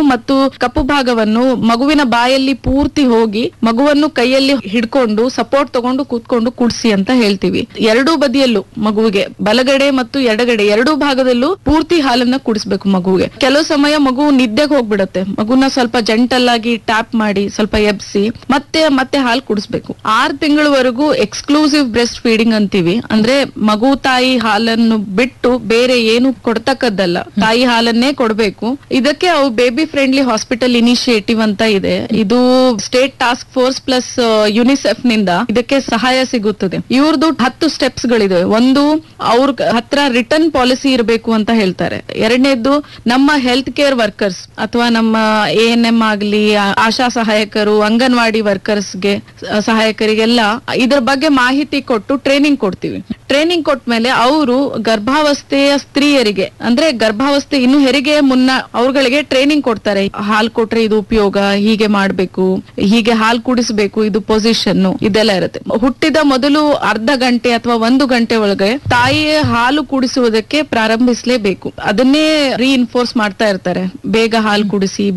ಮತ್ತು ಕಪ್ಪು ಭಾಗವನ್ನು ಮಗುವಿನ ಬಾಯಲ್ಲಿ ಪೂರ್ತಿ ಹೋಗಿ ಮಗುವನ್ನು ಕೈಯಲ್ಲಿ ಹಿಡ್ಕೊಂಡು ಸಪೋರ್ಟ್ ತಗೊಂಡು ಕೂತ್ಕೊಂಡು ಕುಡ್ಸಿ ಅಂತ ಹೇಳ್ತೀವಿ. ಎರಡೂ ಬದಿಯಲ್ಲೂ ಮಗುವಿಗೆ ಬಲಗಡೆ ಮತ್ತು ಎಡಗಡೆ ಎರಡೂ ಭಾಗದಲ್ಲೂ ಪೂರ್ತಿ ಹಾಲನ್ನ ಕುಡಿಸ್ಬೇಕು ಮಗುವಿಗೆ. ಕೆಲವು ಸಮಯ ಮಗು ನಿದ್ದೆಗೆ ಹೋಗ್ಬಿಡತ್ತೆ, ಮಗುನ ಸ್ವಲ್ಪ ಜೆಂಟಲ್ ಆಗಿ ಟ್ಯಾಪ್ ಮಾಡಿ ಸ್ವಲ್ಪ ಎಬ್ಸಿ ಮತ್ತೆ ಹಾಲು ಕುಡಿಸ್ಬೇಕು. 6 ತಿಂಗಳವರೆಗೂ ಎಕ್ಸ್ಕ್ಲೂಸಿವ್ ಬ್ರೆಸ್ಟ್ ಫೀಡಿಂಗ್ ಅಂತೀವಿ. ಅಂದ್ರೆ ಮಗು ತಾಯಿ ಹಾಲನ್ನು ಬಿಟ್ಟು ಬೇರೆ ಏನು ಕೊಡ್ತಕ್ಕದ್ದಲ್ಲ, ತಾಯಿ ಹಾಲನ್ನೇ ಕೊಡ್ಬೇಕು. ಇದಕ್ಕೆ ಅವು ಬೇಬಿ ಫ್ರೆಂಡ್ಲಿ ಹಾಸ್ಪಿಟಲ್ ಇನಿಷಿಯೇಟಿವ್ ಅಂತ ಇದೆ. ಇದು state task force plus UNICEF ನಿಂದ ಇದಕ್ಕೆ ಸಹಾಯ ಸಿಗುತ್ತದೆ. ಇವ್ರದ್ದು 10 ಸ್ಟೆಪ್ಸ್ ಗಳಿದೆ. ಒಂದು, ಅವ್ರ ಹತ್ರ ರಿಟರ್ನ್ ಪಾಲಿಸಿ ಇರಬೇಕು ಅಂತ ಹೇಳ್ತಾರೆ. ಎರಡನೇದ್ದು, ನಮ್ಮ ಹೆಲ್ತ್ ಕೇರ್ ವರ್ಕರ್ಸ್ ಅಥವಾ ನಮ್ಮ ANM ಆಗ್ಲಿ, ಆಶಾ ಸಹಾಯಕರು, ಅಂಗನವಾಡಿ ವರ್ಕರ್ಸ್ಗೆ ಸಹಾಯಕರಿಗೆಲ್ಲ ಇದ್ರ ಬಗ್ಗೆ ಮಾಹಿತಿ ಕೊಟ್ಟು ಟ್ರೈನಿಂಗ್ ಕೊಡ್ತೀವಿ. ಟ್ರೈನಿಂಗ್ ಕೊಟ್ಮೇಲೆ ಅವರು ಗರ್ಭಾವಸ್ಥೆಯ ಸ್ತ್ರೀಯರಿಗೆ, ಅಂದ್ರೆ ಗರ್ಭಾವಸ್ಥೆ ಇನ್ನು ಹೆರಿಗೆ ಮುನ್ನ ಅವ್ರಗಳಿಗೆ ಟ್ರೈನಿಂಗ್ ಕೊಡ್ತಾರೆ. ಹಾಲು ಕೊಟ್ರೆ ಇದು ಉಪಯೋಗ, ಹೀಗೆ ಮಾಡ್ಬೇಕು, ಹೀಗೆ ಹಾಲು ಕುಡಿಸ್ಬೇಕು, ಇದು ಪೊಸಿಷನ್, ಇದೆಲ್ಲ ಇರುತ್ತೆ. ಹುಟ್ಟಿದ ಮೊದಲು ಅರ್ಧ ಗಂಟೆ ಅಥವಾ 1 ಗಂಟೆ ಒಳಗೆ ತಾಯಿಯ ಹಾಲು ಕುಡಿಸುವುದಕ್ಕೆ ಪ್ರಾರಂಭಿಸಲೇಬೇಕು. ಅದನ್ನೇ ರೀಇನ್ಫೋರ್ಸ್ ಮಾಡ್ತಾ ಇರ್ತಾರೆ, ಬೇಗ ಹಾಲು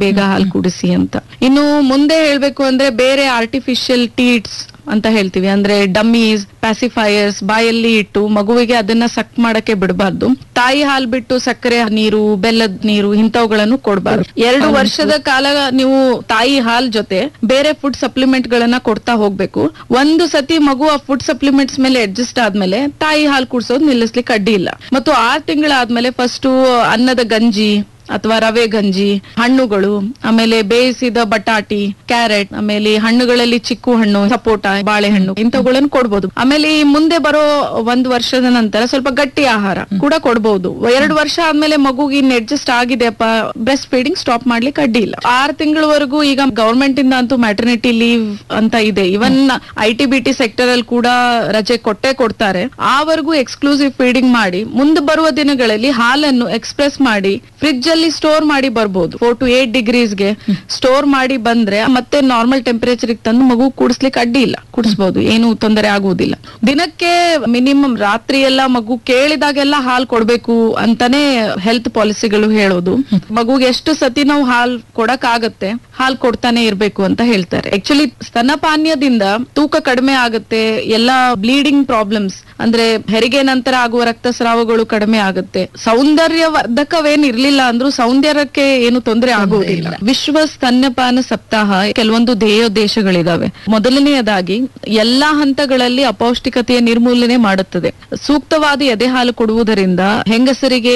ಕುಡಿಸಿ ಅಂತ. ಇನ್ನು ಮುಂದೆ ಹೇಳ್ಬೇಕು ಅಂದ್ರೆ ಬೇರೆ ಆರ್ಟಿಫಿಷಿಯಲ್ ಟೀಟ್ಸ್ ಅಂತ ಹೇಳ್ತೀವಿ, ಅಂದ್ರೆ ಡಮ್ಮೀಸ್, ಪ್ಯಾಸಿಫೈಯರ್ಸ್ ಬಾಯಲ್ಲಿ ಇಟ್ಟು ಮಗುವಿಗೆ ಅದನ್ನ ಸಕ್ ಮಾಡಕ್ಕೆ ಬಿಡಬಾರ್ದು. ತಾಯಿ ಹಾಲು ಬಿಟ್ಟು ಸಕ್ಕರೆ ನೀರು, ಬೆಲ್ಲದ ನೀರು ಇಂಥವುಗಳನ್ನು ಕೊಡಬಾರ್ದು. 2 ವರ್ಷದ ಕಾಲ ನೀವು ತಾಯಿ ಹಾಲ್ ಜೊತೆ ಬೇರೆ ಫುಡ್ ಸಪ್ಲಿಮೆಂಟ್ ಗಳನ್ನ ಕೊಡ್ತಾ ಹೋಗ್ಬೇಕು. ಒಂದು ಸತಿ ಮಗು ಆ ಫುಡ್ ಸಪ್ಲಿಮೆಂಟ್ಸ್ ಮೇಲೆ ಅಡ್ಜಸ್ಟ್ ಆದ್ಮೇಲೆ ತಾಯಿ ಹಾಲು ಕುಡಿಸೋದು ನಿಲ್ಲಿಸ್ಲಿಕ್ಕೆ ಅಡ್ಡಿ ಇಲ್ಲ. ಮತ್ತು 6 ತಿಂಗಳಾದ್ಮೇಲೆ ಫಸ್ಟ್ ಅನ್ನದ ಗಂಜಿ ಅಥವಾ ರವೆ ಗಂಜಿ, ಹಣ್ಣುಗಳು, ಆಮೇಲೆ ಬೇಯಿಸಿದ ಬಟಾಟಿ, ಕ್ಯಾರೆಟ್, ಆಮೇಲೆ ಹಣ್ಣುಗಳಲ್ಲಿ ಚಿಕ್ಕು ಹಣ್ಣು, ಸಪೋಟ, ಬಾಳೆಹಣ್ಣು ಇಂಥವುಗಳನ್ನು ಕೊಡ್ಬೋದು. ಆಮೇಲೆ ಈ ಮುಂದೆ ಬರೋ 1 ವರ್ಷದ ನಂತರ ಸ್ವಲ್ಪ ಗಟ್ಟಿ ಆಹಾರ ಕೂಡ ಕೊಡ್ಬೋದು. 2 ವರ್ಷ ಆದ್ಮೇಲೆ ಮಗುಗೆ ಇನ್ ಅಡ್ಜಸ್ಟ್ ಆಗಿದೆಯಪ್ಪ, ಬ್ರೆಸ್ಟ್ ಫೀಡಿಂಗ್ ಸ್ಟಾಪ್ ಮಾಡ್ಲಿಕ್ಕೆ ಅಡ್ಡಿ ಇಲ್ಲ. 6 ತಿಂಗಳವರೆಗೂ ಈಗ ಗವರ್ಮೆಂಟ್ ಇಂದ ಅಂತೂ ಮ್ಯಾಟರ್ನಿಟಿ ಲೀವ್ ಅಂತ ಇದೆ. ಇವನ್ ITBT ಸೆಕ್ಟರ್ ಅಲ್ಲಿ ಕೂಡ ರಜೆ ಕೊಡ್ತಾರೆ. ಆವರೆಗೂ ಎಕ್ಸ್ಕ್ಲೂಸಿವ್ ಫೀಡಿಂಗ್ ಮಾಡಿ ಮುಂದೆ ಬರುವ ದಿನಗಳಲ್ಲಿ ಹಾಲನ್ನು ಎಕ್ಸ್ಪ್ರೆಸ್ ಮಾಡಿ ಫ್ರಿಡ್ಜ್ ಅಲ್ಲಿ ಸ್ಟೋರ್ ಮಾಡಿ ಬರ್ಬೋದು. 4 to 8 ಡಿಗ್ರೀಸ್ಗೆ ಸ್ಟೋರ್ ಮಾಡಿ ಬಂದ್ರೆ ಮತ್ತೆ ನಾರ್ಮಲ್ ಟೆಂಪರೇಚರ್ ತಂದು ಮಗು ಕುಡಿಸ್ಲಿಕ್ಕೆ ಅಡ್ಡಿ ಇಲ್ಲ, ಕುಡಿಸಬಹುದು, ಏನು ತೊಂದರೆ ಆಗುವುದಿಲ್ಲ. ದಿನಕ್ಕೆ ಮಿನಿಮಮ್ ರಾತ್ರಿ ಎಲ್ಲ ಮಗು ಕೇಳಿದಾಗೆಲ್ಲ ಹಾಲು ಕೊಡ್ಬೇಕು ಅಂತಾನೆ ಹೆಲ್ತ್ ಪಾಲಿಸಿಗಳು ಹೇಳೋದು. ಮಗುಗೆ ಎಷ್ಟು ಸತಿ ನಾವು ಹಾಲು ಕೊಡಕ್ ಆಗತ್ತೆ ಹಾಲು ಕೊಡ್ತಾನೆ ಇರ್ಬೇಕು ಅಂತ ಹೇಳ್ತಾರೆ. ಆಕ್ಚುಲಿ ಸ್ತನಪಾನೀಯದಿಂದ ತೂಕ ಕಡಿಮೆ ಆಗುತ್ತೆ, ಎಲ್ಲಾ ಬ್ಲೀಡಿಂಗ್ ಪ್ರಾಬ್ಲಮ್ಸ್ ಅಂದ್ರೆ ಹೆರಿಗೆ ನಂತರ ಆಗುವ ರಕ್ತಸ್ರಾವಗಳು ಕಡಿಮೆ ಆಗುತ್ತೆ. ಸೌಂದರ್ಯವರ್ಧಕವೇನ್ ಇರ್ಲಿಲ್ಲ ಅಂದ್ರೂ ಸೌಂದರ್ಯಕ್ಕೆ ಏನು ತೊಂದರೆ ಆಗುವುದಿಲ್ಲ. ವಿಶ್ವ ಸ್ತನ್ಯಪಾನ ಸಪ್ತಾಹ ಕೆಲವೊಂದು ಧ್ಯೇಯೋದ್ದೇಶಗಳಿದಾವೆ. ಮೊದಲನೆಯದಾಗಿ ಎಲ್ಲಾ ಹಂತಗಳಲ್ಲಿ ಅಪೌಷ್ಟಿಕತೆಯ ನಿರ್ಮೂಲನೆ ಮಾಡುತ್ತದೆ. ಸೂಕ್ತವಾದ ಎದೆ ಹಾಲು ಕೊಡುವುದರಿಂದ ಹೆಂಗಸರಿಗೆ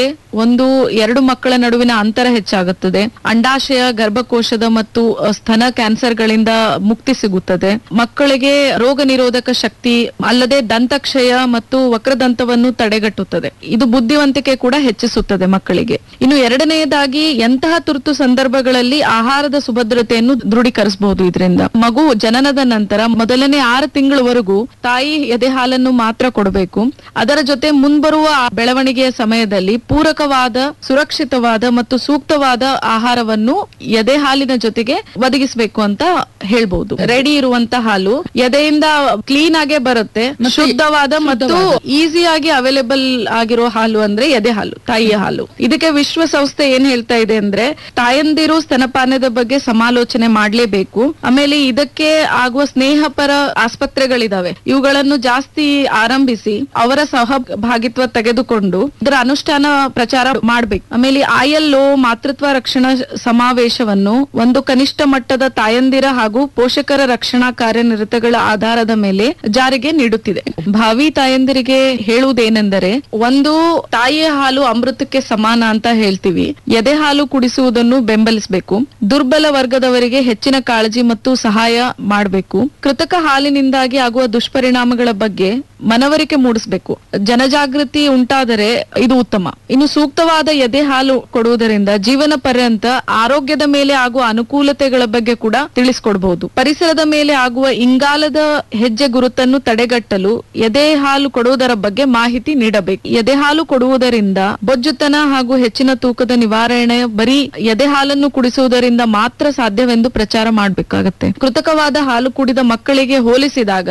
1-2 ಮಕ್ಕಳ ನಡುವಿನ ಅಂತರ ಹೆಚ್ಚಾಗುತ್ತದೆ. ಅಂಡಾಶಯ, ಗರ್ಭಕೋಶದ ಮತ್ತು ಸ್ತನ ಕ್ಯಾನ್ಸರ್ ಗಳಿಂದ ಮುಕ್ತಿ ಸಿಗುತ್ತದೆ. ಮಕ್ಕಳಿಗೆ ರೋಗ ನಿರೋಧಕ ಶಕ್ತಿ ಅಲ್ಲದೆ ದಂತಕ್ಷಯ ಮತ್ತು ವಕ್ರದಂತವನ್ನು ತಡೆಗಟ್ಟುತ್ತದೆ. ಇದು ಬುದ್ಧಿವಂತಿಕೆ ಕೂಡ ಹೆಚ್ಚಿಸುತ್ತದೆ ಮಕ್ಕಳಿಗೆ. ಇನ್ನು ಎರಡನೆಯದಾಗಿ ಎಂತಹ ತುರ್ತು ಸಂದರ್ಭಗಳಲ್ಲಿ ಆಹಾರದ ಸುಭದ್ರತೆಯನ್ನು ದೃಢೀಕರಿಸಬಹುದು. ಇದರಿಂದ ಮಗು ಜನನದ ನಂತರ ಮೊದಲನೇ 6 ತಿಂಗಳವರೆಗೂ ತಾಯಿ ಎದೆ ಹಾಲನ್ನು ಮಾತ್ರ ಕೊಡಬೇಕು. ಅದರ ಜೊತೆ ಮುಂಬರುವ ಬೆಳವಣಿಗೆಯ ಸಮಯದಲ್ಲಿ ಪೂರಕವಾದ, ಸುರಕ್ಷಿತವಾದ ಮತ್ತು ಸೂಕ್ತವಾದ ಆಹಾರವನ್ನು ಎದೆ ಹಾಲಿನ ಜೊತೆಗೆ ಒದಗಿಸಬೇಕು ಅಂತ ಹೇಳ್ಬಹುದು. ರೆಡಿ ಇರುವಂತ ಹಾಲು ಎದೆಯಿಂದ ಕ್ಲೀನ್ ಆಗೇ ಬರುತ್ತೆ, ಶುದ್ಧವಾದ ಮತ್ತು ಈಸಿಯಾಗಿ ಅವೈಲೇಬಲ್ ಆಗಿರೋ ಹಾಲು ಅಂದ್ರೆ ಎದೆ ಹಾಲು, ತಾಯಿಯ ಹಾಲು. ಇದಕ್ಕೆ ವಿಶ್ವಸಂಸ್ಥೆ ಏನ್ ಹೇಳ್ತಾ ಇದೆ ಅಂದ್ರೆ ತಾಯಂದಿರು ಸ್ತನಪಾನದ ಬಗ್ಗೆ ಸಮಾಲೋಚನೆ ಮಾಡ್ಲೇಬೇಕು. ಆಮೇಲೆ ಇದಕ್ಕೆ ಆಗುವ ಸ್ನೇಹಪರ ಆಸ್ಪತ್ರೆಗಳಿದಾವೆ, ಇವುಗಳನ್ನು ಜಾಸ್ತಿ ಆರಂಭಿಸಿ ಅವರ ಸಹಭಾಗಿತ್ವ ತೆಗೆದುಕೊಂಡು ಇದರ ಅನುಷ್ಠಾನ ಪ್ರಚಾರ ಮಾಡ್ಬೇಕು. ಆಮೇಲೆ ILO ಮಾತೃತ್ವ ರಕ್ಷಣಾ ಸಮಾವೇಶವನ್ನು ಒಂದು ಕನಿಷ್ಠ ಮಟ್ಟದ ತಾಯಂದಿರ ಹಾಗೂ ಪೋಷಕರ ರಕ್ಷಣಾ ಕಾರ್ಯನಿರತಗಳ ಆಧಾರದ ಮೇಲೆ ಜಾರಿಗೆ ನೀಡುತ್ತಿದೆ. ಭಾವಿ ತಾಯಂದಿರಿಗೆ ಹೇಳುವುದೇನೆಂದರೆ, ಒಂದು, ತಾಯಿಯ ಹಾಲು ಅಮೃತಕ್ಕೆ ಸಮಾನ ಅಂತ ಹೇಳ್ತೀವಿ. ಎದೆ ಹಾಲು ಕುಡಿಸುವುದನ್ನು ಬೆಂಬಲಿಸಬೇಕು. ದುರ್ಬಲ ವರ್ಗದವರಿಗೆ ಹೆಚ್ಚಿನ ಕಾಳಜಿ ಮತ್ತು ಸಹಾಯ ಮಾಡಬೇಕು. ಕೃತಕ ಹಾಲಿನಿಂದಾಗಿ ಆಗುವ ದುಷ್ಪರಿಣಾಮಗಳ ಬಗ್ಗೆ ಮನವರಿಕೆ ಮೂಡಿಸಬೇಕು. ಜನಜಾಗೃತಿ ಉಂಟಾದರೆ ಇದು ಉತ್ತಮ. ಇನ್ನು ಸೂಕ್ತವಾದ ಎದೆ ಹಾಲು ಕೊಡುವುದರಿಂದ ಜೀವನ ಪರ್ಯಂತ ಆರೋಗ್ಯದ ಮೇಲೆ ಆಗುವ ಅನುಕೂಲತೆಗಳ ಬಗ್ಗೆ ಕೂಡ ತಿಳಿಸಿಕೊಡಬಹುದು. ಪರಿಸರದ ಮೇಲೆ ಆಗುವ ಇಂಗಾಲದ ಹೆಜ್ಜೆ ಗುರುತನ್ನು ತಡೆಗಟ್ಟಲು ಎದೆ ಹಾಲು ಕೊಡುವುದರ ಬಗ್ಗೆ ಮಾಹಿತಿ ನೀಡಬೇಕು. ಎದೆ ಹಾಲು ಕೊಡುವುದರಿಂದ ಬೊಜ್ಜುತನ ಹಾಗೂ ಹೆಚ್ಚಿನ ತೂಕದ ನಿವಾರಣೆ ಬರೀ ಎದೆ ಹಾಲನ್ನು ಕುಡಿಸುವುದರಿಂದ ಮಾತ್ರ ಸಾಧ್ಯವೆಂದು ಪ್ರಚಾರ ಮಾಡಬೇಕಾಗತ್ತೆ. ಕೃತಕವಾದ ಹಾಲು ಕುಡಿದ ಮಕ್ಕಳಿಗೆ ಹೋಲಿಸಿದಾಗ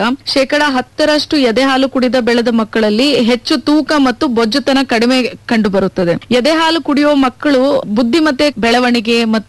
10% ಎದೆ ಹಾಲು ಕುಡಿದ ಬೆಳೆದ ಮಕ್ಕಳಲ್ಲಿ ಹೆಚ್ಚು ತೂಕ ಮತ್ತು ಬೊಜ್ಜುತನ ಕಡಿಮೆ ಕಂಡು ಬರುತ್ತದೆ. ಎದೆ ಹಾಲು ಕುಡಿಯುವ ಮಕ್ಕಳು ಬುದ್ಧಿಮತ್ತೆ, ಬೆಳವಣಿಗೆ ಮತ್ತು